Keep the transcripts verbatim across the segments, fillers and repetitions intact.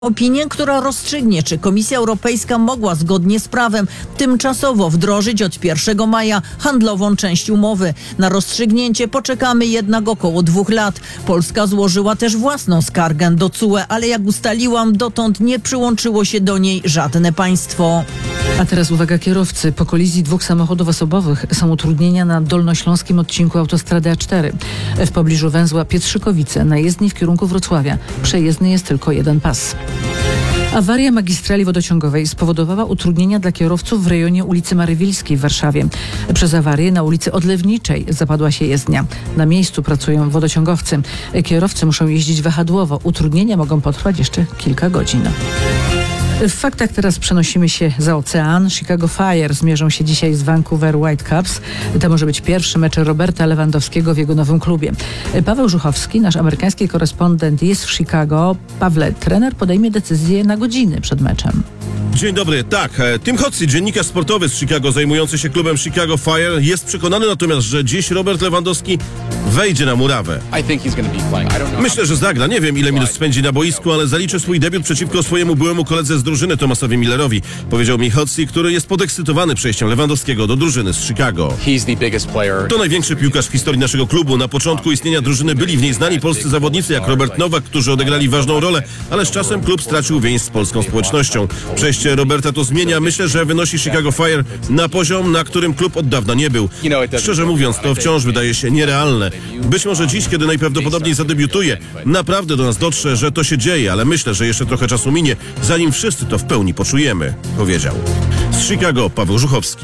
Opinię, która rozstrzygnie, czy Komisja Europejska mogła zgodnie z prawem tymczasowo wdrożyć od pierwszego maja handlową część umowy. Na rozstrzygnięcie poczekamy jednak około dwóch lat. Polska złożyła też własną skargę do C U E, ale jak ustaliłam, dotąd nie przyłączyło się do niej żadne państwo. A teraz uwaga kierowcy. Po kolizji dwóch samochodów osobowych są utrudnienia na dolnośląskim odcinku autostrady A cztery. W pobliżu węzła Pietrzykowice na jezdni w kierunku Wrocławia. Przejezdny jest tylko jeden pas. Awaria magistrali wodociągowej spowodowała utrudnienia dla kierowców w rejonie ulicy Marywilskiej w Warszawie. Przez awarię na ulicy Odlewniczej zapadła się jezdnia. Na miejscu pracują wodociągowcy. Kierowcy muszą jeździć wahadłowo. Utrudnienia mogą potrwać jeszcze kilka godzin. W faktach teraz przenosimy się za ocean. Chicago Fire zmierzą się dzisiaj z Vancouver Whitecaps. To może być pierwszy mecz Roberta Lewandowskiego w jego nowym klubie. Paweł Żuchowski, nasz amerykański korespondent, jest w Chicago. Pawle, trener podejmie decyzję na godziny przed meczem. Dzień dobry. Tak, Tim Hodson, dziennikarz sportowy z Chicago zajmujący się klubem Chicago Fire, jest przekonany natomiast, że dziś Robert Lewandowski wejdzie na murawę. Myślę, że zagra. Nie wiem, ile minut spędzi na boisku, ale zaliczy swój debiut przeciwko swojemu byłemu koledze z drużyny Thomasowi Millerowi. Powiedział mi Hodson, który jest podekscytowany przejściem Lewandowskiego do drużyny z Chicago. To największy piłkarz w historii naszego klubu. Na początku istnienia drużyny byli w niej znani polscy zawodnicy jak Robert Nowak, którzy odegrali ważną rolę, ale z czasem klub stracił więź z polską społecznością. Przejście Roberta to zmienia. Myślę, że wynosi Chicago Fire na poziom, na którym klub od dawna nie był. Szczerze mówiąc, to wciąż wydaje się nierealne. Być może dziś, kiedy najprawdopodobniej zadebiutuje, naprawdę do nas dotrze, że to się dzieje, ale myślę, że jeszcze trochę czasu minie, zanim wszyscy to w pełni poczujemy, powiedział. Z Chicago Paweł Żuchowski.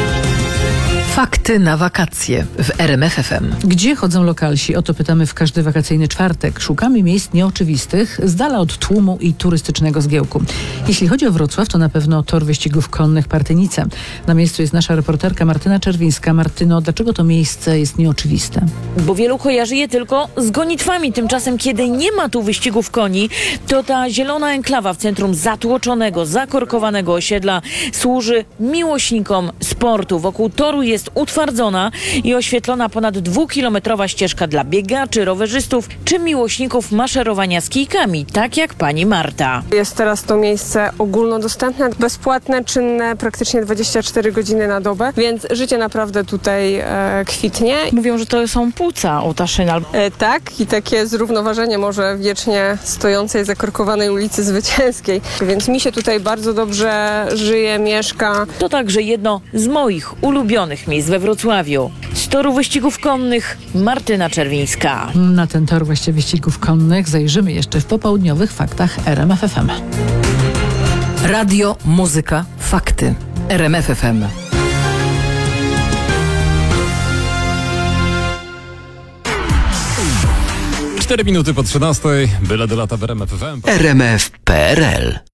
Fakty na wakacje w R M F F M. Gdzie chodzą lokalsi? O to pytamy w każdy wakacyjny czwartek. Szukamy miejsc nieoczywistych, z dala od tłumu i turystycznego zgiełku. Jeśli chodzi o Wrocław, to na pewno tor wyścigów konnych Partynice. Na miejscu jest nasza reporterka Martyna Czerwińska. Martyno, dlaczego to miejsce jest nieoczywiste? Bo wielu kojarzy je tylko z gonitwami. Tymczasem, kiedy nie ma tu wyścigów koni, to ta zielona enklawa w centrum zatłoczonego, zakorkowanego osiedla służy miłośnikom sportu. Wokół toru jest utwardzona i oświetlona ponad dwukilometrowa ścieżka dla biegaczy, rowerzystów czy miłośników maszerowania z kijkami, tak jak pani Marta. Jest teraz to miejsce ogólnodostępne, bezpłatne, czynne praktycznie dwadzieścia cztery godziny na dobę, więc życie naprawdę tutaj e, kwitnie. Mówią, że to są płuca ołtaszyna. E, tak, i takie zrównoważenie może wiecznie stojącej, zakorkowanej ulicy Zwycięskiej, więc mi się tutaj bardzo dobrze żyje, mieszka. To także jedno z moich ulubionych miejsc we Wrocławiu. Z toru wyścigów konnych Martyna Czerwińska. Na ten tor właśnie wyścigów konnych zajrzymy jeszcze w popołudniowych faktach R M F F M. Radio, muzyka, fakty. R M F F M. Cztery minuty po trzynastej. Byle do lata w R M F F M. R M F P R L.